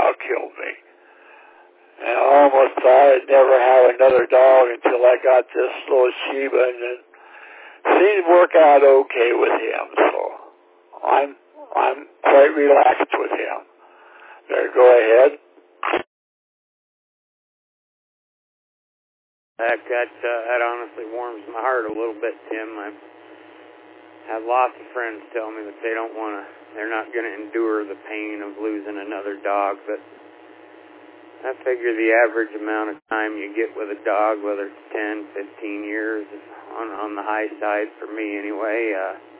dog killed me. And I almost thought I'd never have another dog until I got this little Shiba, and it seemed to work out okay with him. So I'm quite relaxed with him. There, go ahead. That honestly warms my heart a little bit, Tim. I've had lots of friends tell me that they're not going to endure the pain of losing another dog, but I figure the average amount of time you get with a dog, whether it's 10, 15 years, is on the high side for me anyway.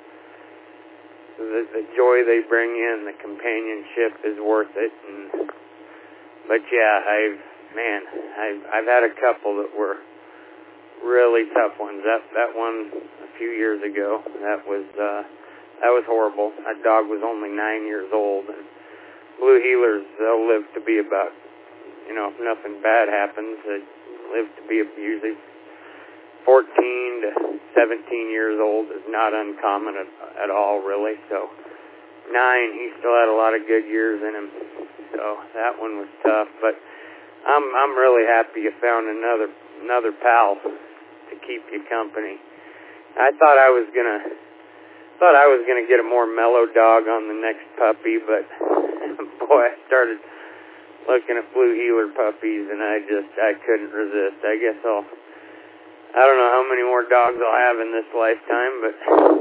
The joy they bring in, the companionship is worth it. But yeah, I've had a couple that were really tough ones. That one a few years ago, that was horrible. That dog was only 9 years old, and blue heelers, they'll live to be about, if nothing bad happens, they live to be usually 14 to 17 years old is not uncommon at all, really. So 9, he still had a lot of good years in him. So that one was tough, but I'm really happy you found another pal to keep you company. I thought I was gonna get a more mellow dog on the next puppy, but boy, I started looking at blue heeler puppies, and I couldn't resist. I guess I don't know how many more dogs I'll have in this lifetime, but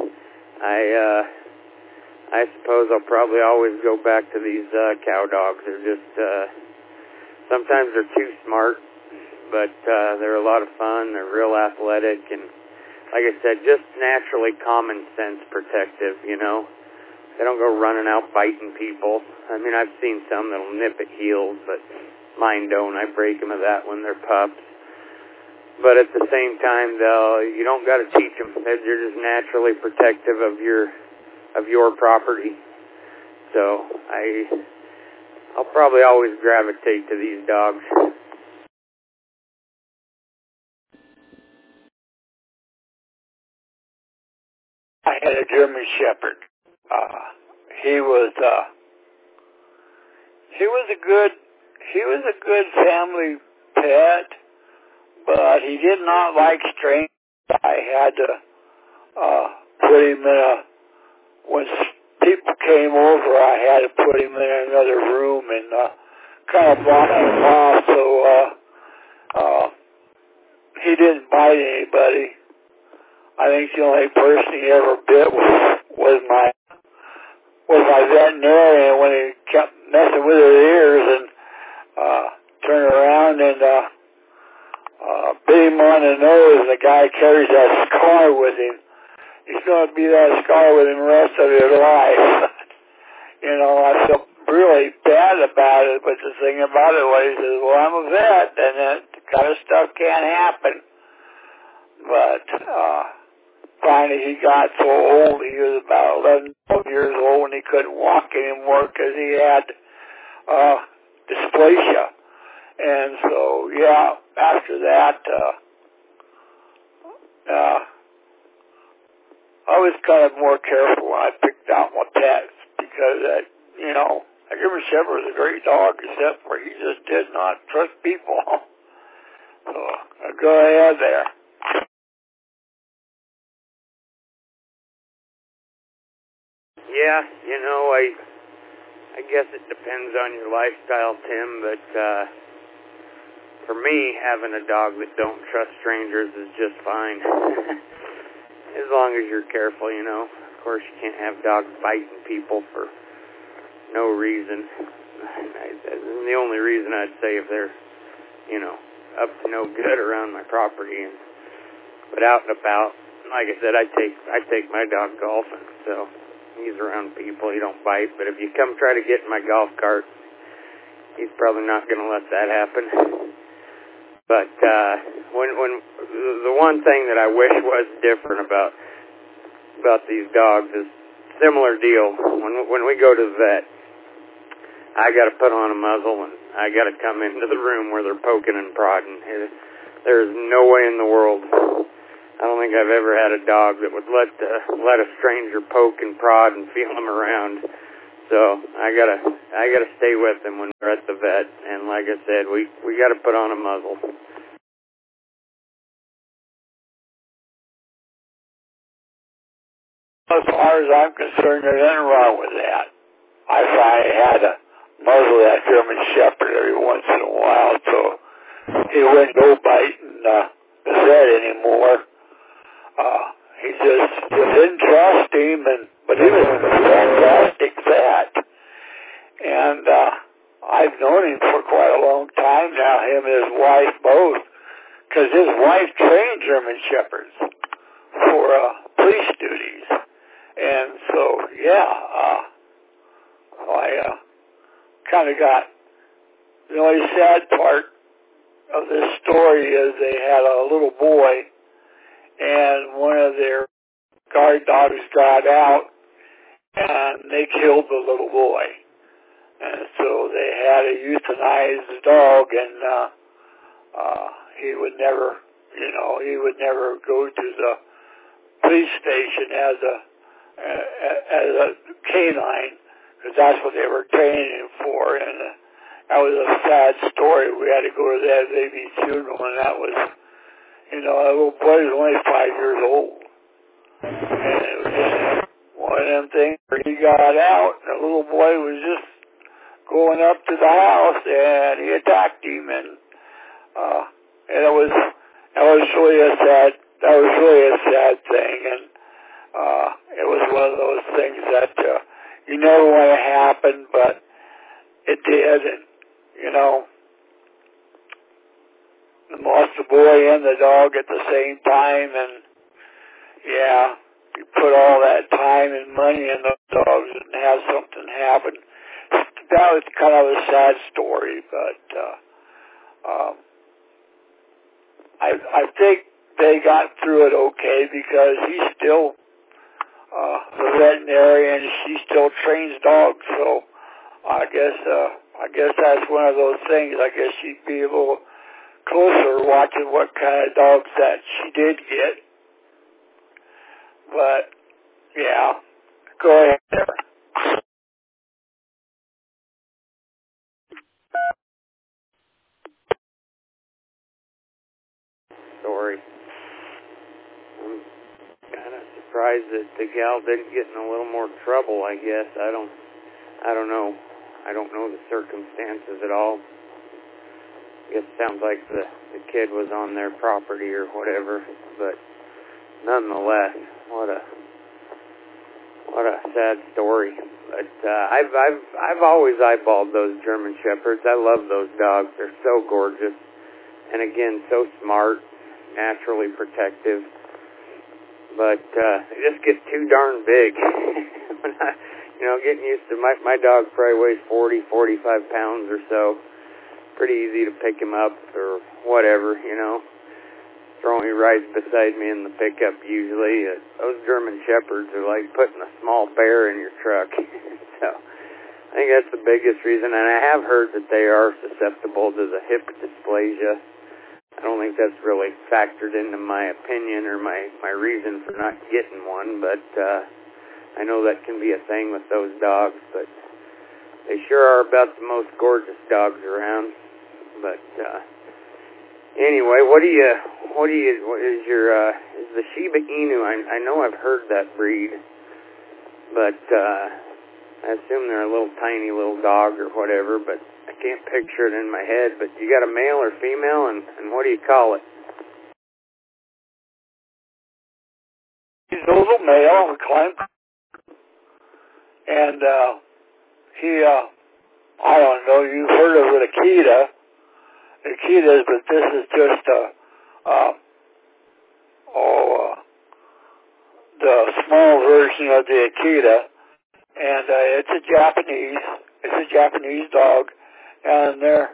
I suppose I'll probably always go back to these cow dogs. They're just sometimes they're too smart, but they're a lot of fun. They're real athletic, and like I said, just naturally common sense protective. They don't go running out biting people. I mean, I've seen some that'll nip at heels, but mine don't. I break them of that when they're pups. But at the same time, you don't got to teach them. They're just naturally protective of your property. So I'll probably always gravitate to these dogs. I had a German Shepherd. He was a good family pet, but he did not like strangers. I had to put him when people came over, I had to put him in another room and kind of block him off so he didn't bite anybody. I think the only person he ever bit was my veterinarian when he kept messing with his ears and turned around and bit him on the nose, and the guy carries that scar with him. He's going to be that scar with him the rest of his life. I feel really bad about it, but the thing about it was, he says, well, I'm a vet, and that kind of stuff can't happen. But finally he got so old, he was about 11, 12 years old, and he couldn't walk anymore because he had dysplasia. And so, yeah, after that, I was kind of more careful when I picked out my pets because, a German Shepherd was a great dog, except for he just did not trust people. So, go ahead there. Yeah, I guess it depends on your lifestyle, Tim, but for me, having a dog that don't trust strangers is just fine. As long as you're careful, Of course, you can't have dogs biting people for no reason. And the only reason I'd say if they're, up to no good around my property. But out and about, like I said, I take my dog golfing, so he's around people. He don't bite. But if you come try to get in my golf cart, he's probably not going to let that happen. But when the one thing that I wish was different about these dogs is similar deal. When we go to the vet, I got to put on a muzzle and I got to come into the room where they're poking and prodding. There's no way in the world. I don't think I've ever had a dog that would let a stranger poke and prod and feel him around. So I gotta stay with him when we're at the vet, and like I said, we gotta put on a muzzle. As far as I'm concerned, there's nothing wrong with that. I finally had to muzzle that German Shepherd every once in a while, so he wouldn't go biting the vet anymore. He just didn't trust him, but he was a fantastic vet. And I've known him for quite a long time now, him and his wife both, because his wife trained German Shepherds for police duties. And so, I kind of got, the only sad part of this story is they had a little boy, and one of their guard dogs got out, and they killed the little boy. And so they had to euthanize the dog, and he would never go to the police station as a canine, because that's what they were training him for. And that was a sad story. We had to go to that baby's funeral, and that was, that little boy was only 5 years old. And it was just one of them things where he got out, and the little boy was just going up to the house, and he attacked him, and it was really a sad thing, and it was one of those things that you never want to happen, but it did, and lost the boy and the dog at the same time, and you put all that time and money in those dogs and have something happen. That was kind of a sad story, but I think they got through it okay, because he's still a veterinarian. She still trains dogs, so I guess that's one of those things. I guess she'd be a little closer watching what kind of dogs that she did get. But go ahead there. Story. I'm kind of surprised that the gal didn't get in a little more trouble, I guess. I don't know. I don't know the circumstances at all. I guess it sounds like the kid was on their property or whatever, but nonetheless, what a sad story. But I've always eyeballed those German Shepherds. I love those dogs. They're so gorgeous, and again, so smart, naturally protective. But they just get too darn big. When getting used to my dog probably weighs 40, 45 pounds or so. Pretty easy to pick him up or whatever, He rides beside me in the pickup usually. Those German Shepherds are like putting a small bear in your truck. So I think that's the biggest reason. And I have heard that they are susceptible to the hip dysplasia. I don't think that's really factored into my opinion or my reason for not getting one, but I know that can be a thing with those dogs. But they sure are about the most gorgeous dogs around. But anyway, what is the Shiba Inu? I know I've heard that breed, but I assume they're a little tiny little dog or whatever, but I can't picture it in my head. But you got a male or female, and what do you call it? He's a little male, and he, I don't know, you've heard of Akitas, but this is just the small version of the Akita, and it's a Japanese dog, and they're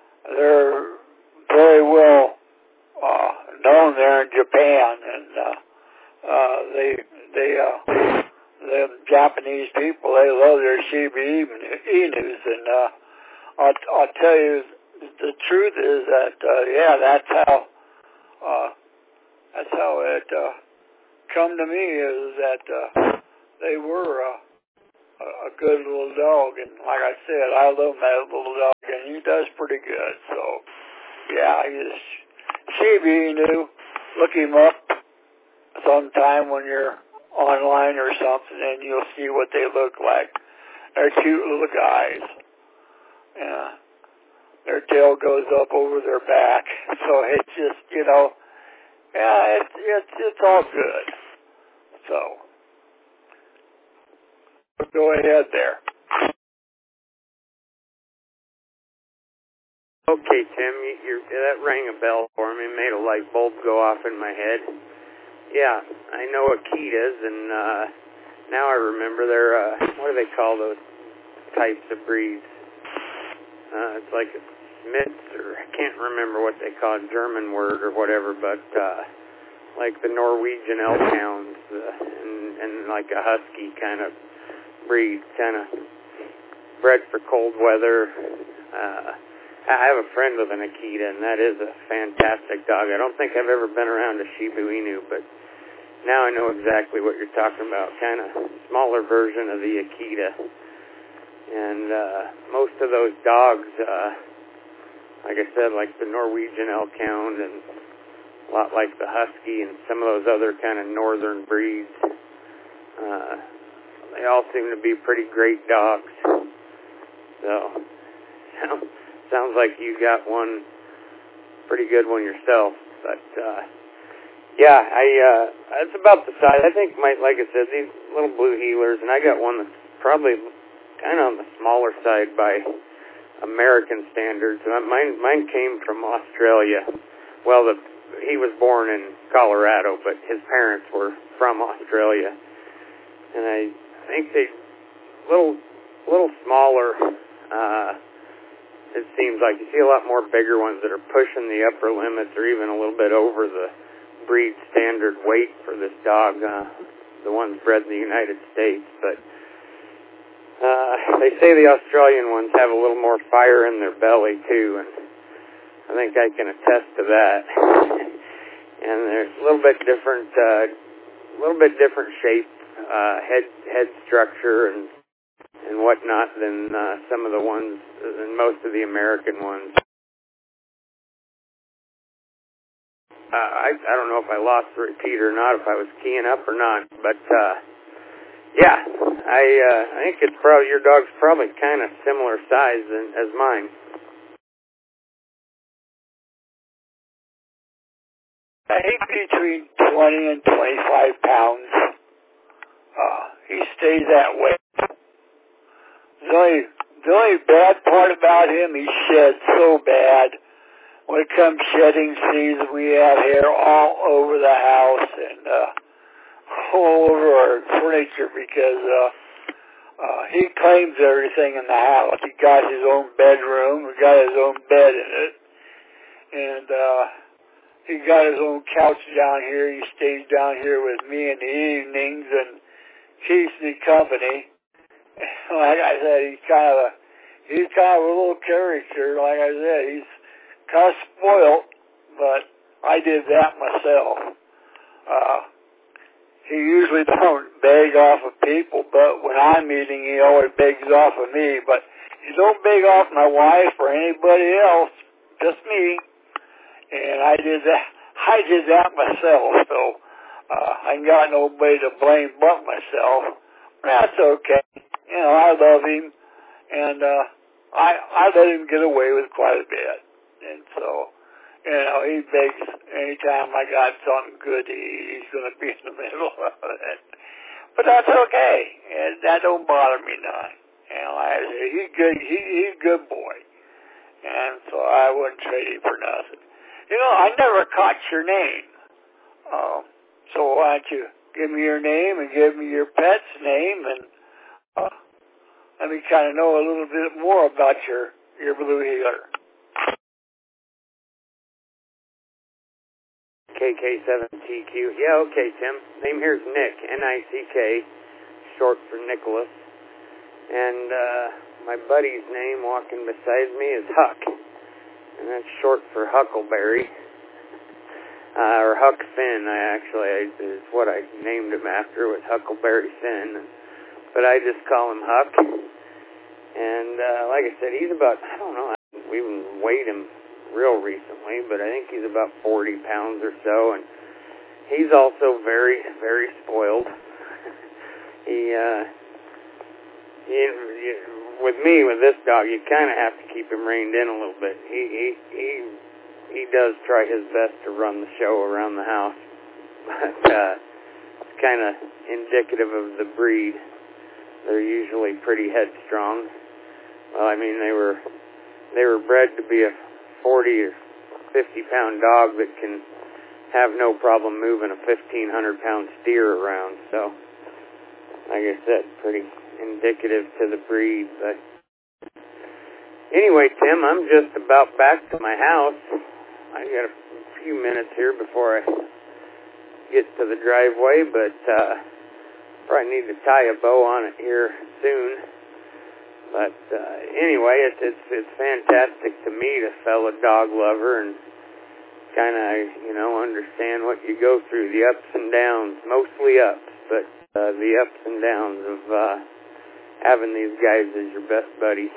very well known there in Japan, and the Japanese people, they love their Shiba Inus, and I'll tell you, the truth is that that's how it come to me, is that they were a good little dog. And like I said, I love that little dog, and he does pretty good. So, yeah, he's see if you knew. Look him up sometime when you're online or something, and you'll see what they look like. They're cute little guys. Yeah. Their tail goes up over their back, so it's just, yeah, it's all good. So, go ahead there. Okay, Tim, that rang a bell for me, made a light bulb go off in my head. Yeah, I know Akitas, and now I remember they're, what do they call those types of breeds? It's like a Smiths, or I can't remember what they call it, German word or whatever, but like the Norwegian Elkhounds and like a husky kind of breed, kind of bred for cold weather. I have a friend with an Akita, and that is a fantastic dog. I don't think I've ever been around a Shiba Inu, but now I know exactly what you're talking about, kind of smaller version of the Akita. And most of those dogs, like I said, like the Norwegian Elkhound and a lot like the Husky and some of those other kind of northern breeds, they all seem to be pretty great dogs. So, sounds like you got one pretty good one yourself. But, yeah, it's about the size. I think, like I said, these little blue heelers, and I got one that's probably kind of on the smaller side by American standards. Mine came from Australia. Well, he was born in Colorado, but his parents were from Australia. And I think they little smaller. It seems like you see a lot more bigger ones that are pushing the upper limits, or even a little bit over the breed standard weight for this dog. The ones bred in the United States, but. They say the Australian ones have a little more fire in their belly too, and I think I can attest to that. And there's a little bit different shape, head structure and whatnot than some of the ones, than most of the American ones. I don't know if I lost the repeat or not, if I was keying up or not, but. Yeah, I think it's probably, your dog's probably kind of similar size as mine. I think between 20 and 25 pounds. He stays that way. The only bad part about him, he sheds so bad. When it comes shedding season, we have hair all over the house and all over our furniture because he claims everything in the house. He got his own bedroom. He got his own bed in it. And he got his own couch down here. He stays down here with me in the evenings and keeps me company. Like I said, he's kind of a little character. Like I said, he's kind of spoiled, but I did that myself. He usually don't beg off of people, but when I'm eating, he always begs off of me. But he don't beg off my wife or anybody else, just me. And I did that myself, so I ain't got nobody to blame but myself. That's okay. I love him, and I let him get away with quite a bit. And so, he begs anytime I got something good to eat, he's going to be in the middle of it. But that's okay. And that don't bother me none. He's good. He's a good boy. And so I wouldn't trade him for nothing. I never caught your name. So why don't you give me your name and give me your pet's name, and let me kind of know a little bit more about your blue heeler. KK7TQ. Yeah, okay, Tim. Name here's Nick, N-I-C-K, short for Nicholas. And my buddy's name walking beside me is Huck, and that's short for Huckleberry, or Huck Finn. Is what I named him after, was Huckleberry Finn. but I just call him Huck. And like I said, he's about, I don't know, we even weighed him real recently, but I think he's about 40 pounds or so, and he's also very, very spoiled. With me, with this dog, you kind of have to keep him reined in a little bit. He does try his best to run the show around the house, but it's kind of indicative of the breed. They're usually pretty headstrong. Well, I mean, they were bred to be a 40 or 50-pound dog that can have no problem moving a 1,500-pound steer around. So, like I said, pretty indicative to the breed. But anyway, Tim, I'm just about back to my house. I got a few minutes here before I get to the driveway, but probably need to tie a bow on it here soon. But anyway, it's fantastic to meet a fellow dog lover and kind of, understand what you go through, the ups and downs, mostly ups, but the ups and downs of having these guys as your best buddies.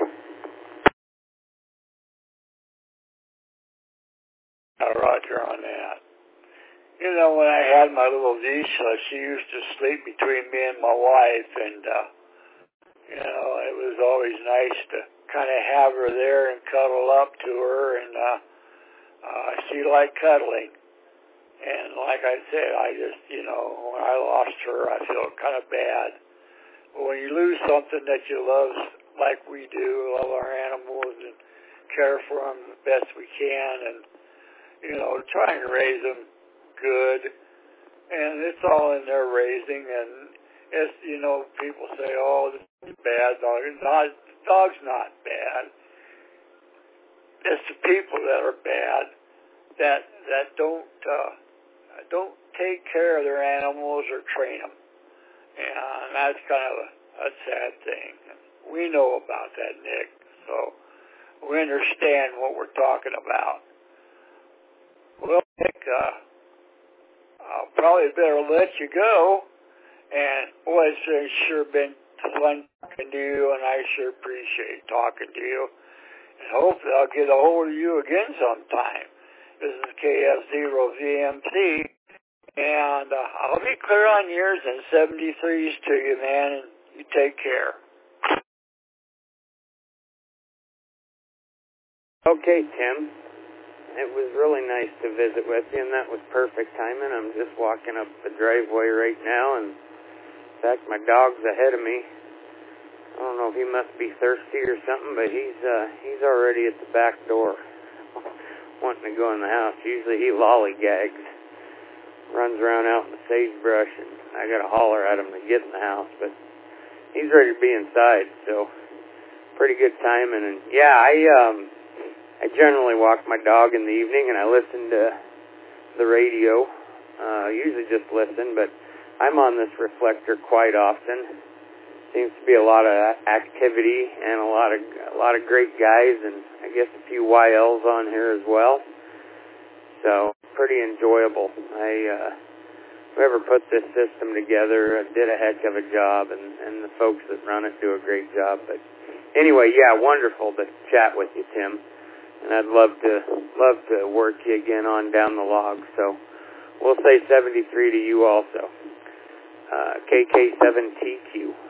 Roger on that. When I had my little Visa, she used to sleep between me and my wife, and it was always nice to kind of have her there and cuddle up to her, and she liked cuddling. And like I said, I just, when I lost her, I felt kind of bad. But when you lose something that you love, like we do, love our animals and care for them the best we can, and, trying to raise them good, and it's all in their raising, and it's, people say, oh, this is a bad dog. The dog's not bad. It's the people that are bad that don't take care of their animals or train them, and that's kind of a sad thing. We know about that, Nick, so we understand what we're talking about. Well, Nick, I'll probably better let you go. And, boy, it's sure been fun talking to you, and I sure appreciate talking to you. And hopefully I'll get a hold of you again sometime. This is KF0VMC, and I'll be clear on yours and 73s to you, man, and you take care. Okay, Tim. It was really nice to visit with you, and that was perfect timing. I'm just walking up the driveway right now, and in fact, my dog's ahead of me. I don't know if he must be thirsty or something, but he's already at the back door, wanting to go in the house. Usually he lollygags, runs around out in the sagebrush, and I got to holler at him to get in the house, but he's ready to be inside, so pretty good timing. And yeah, I generally walk my dog in the evening, and I listen to the radio. Usually just listen, but I'm on this reflector quite often. Seems to be a lot of activity and a lot of great guys, and I guess a few YLs on here as well. So pretty enjoyable. Whoever put this system together did a heck of a job, and the folks that run it do a great job. But anyway, yeah, wonderful to chat with you, Tim. And I'd love to work you again on down the log. So we'll say 73 to you also. KK7TQ.